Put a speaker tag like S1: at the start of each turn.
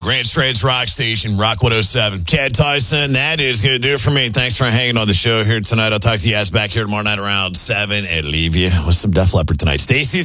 S1: Grand Straits Rock Station, Rock 107. Chad Tyson, that is going to do it for me. Thanks for hanging on the show here tonight. I'll talk to you guys back here tomorrow night around 7 and leave you with some Def Leppard tonight. Stacey's